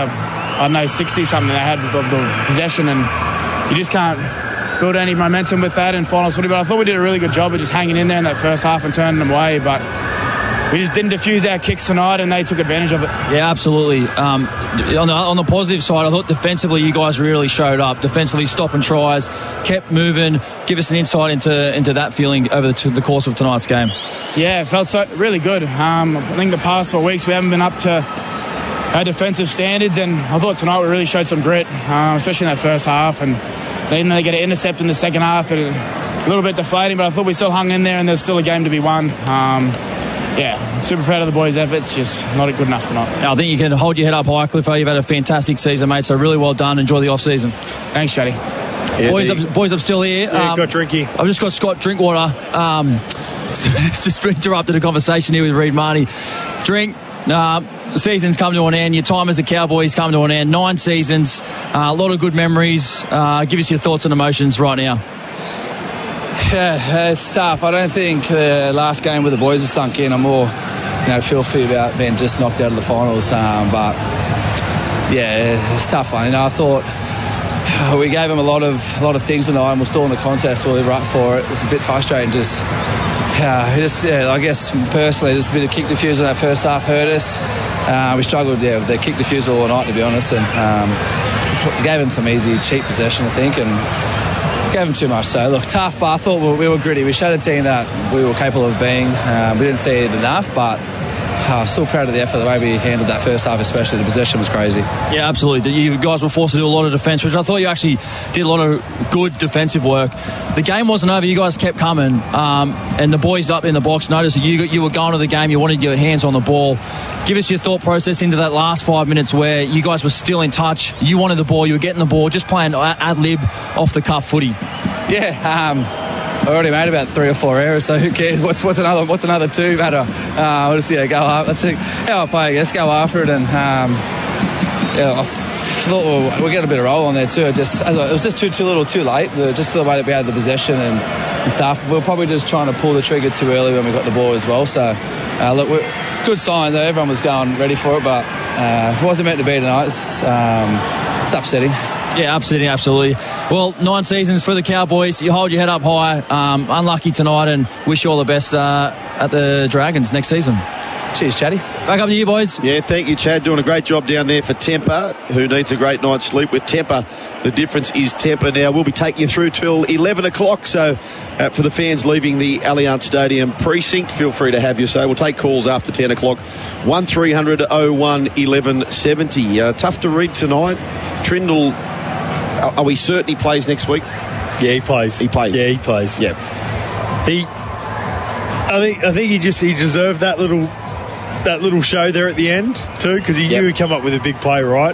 the 60 something they had of the possession, and you just can't build any momentum with that in finals footy. But I thought we did a really good job of just hanging in there in that first half and turning them away, but we just didn't diffuse our kicks tonight, and they took advantage of it. Yeah, absolutely. On the positive side, I thought defensively you guys really showed up. Defensively, stopping tries, kept moving. Give us an insight into that feeling over the course of tonight's game. Yeah, it felt really good. I think the past 4 weeks we haven't been up to our defensive standards, and I thought tonight we really showed some grit, especially in that first half. And then they get an intercept in the second half, and a little bit deflating, but I thought we still hung in there, and there's still a game to be won. Yeah, super proud of the boys' efforts, just not good enough tonight. I think you can hold your head up high, Cliffo. You've had a fantastic season, mate, so really well done. Enjoy the off-season. Thanks, Shaddy. Yeah, boys, I'm still here. Yeah, got Drinky. I've just got Scott Drinkwater. Just interrupted a conversation here with Reid Marnie. Drink, the season's come to an end. Your time as a Cowboys come to an end. 9 seasons, a lot of good memories. Give us your thoughts and emotions right now. Yeah, it's tough. I don't think the last game with the boys has sunk in. I'm more, filthy about being just knocked out of the finals. But yeah, it's tough one. I thought we gave them a lot of things tonight, and we're still in the contest. We'll be right for it. It was a bit frustrating. I guess personally, just a bit of kick defusal in that first half hurt us. We struggled, with the kick defusal all night, to be honest, and gave them some easy, cheap possession, I think, and gave them too much. So look, tough, but I thought we were gritty. We showed a team that we were capable of being. We didn't see it enough, but still proud of the effort, the way we handled that first half, especially. The possession was crazy. Yeah, absolutely. You guys were forced to do a lot of defence, which I thought you actually did a lot of good defensive work. The game wasn't over. You guys kept coming, and the boys up in the box noticed that you were going to the game. You wanted your hands on the ball. Give us your thought process into that last 5 minutes where you guys were still in touch. You wanted the ball. You were getting the ball, just playing ad-lib, off-the-cuff footy. Yeah, I already made about 3 or 4 errors, so who cares? What's another 2 matter? We'll just go up. That's how I play, I guess. Go after it, and I thought we're getting a bit of roll on there too. It was just too little, too late. Just the way that we had the possession and stuff. We were probably just trying to pull the trigger too early when we got the ball as well. So look, good sign though. Everyone was going ready for it, but it wasn't meant to be tonight. It's upsetting. Yeah, absolutely. Well, 9 seasons for the Cowboys. You hold your head up high. Unlucky tonight, and wish you all the best at the Dragons next season. Cheers, Chatty. Back up to you, boys. Yeah, thank you, Chad. Doing a great job down there for Temper, who needs a great night's sleep. With Temper, the difference is Temper. Now, we'll be taking you through till 11 o'clock, so for the fans leaving the Allianz Stadium precinct, feel free to have your say. We'll take calls after 10 o'clock. 1300 01 1170. Tough to read tonight. Trindle, are we certain he plays next week? Yeah, he plays. He plays. Yeah, he plays. Yeah. I think he deserved that little show there at the end too, because he knew he'd come up with a big play, right?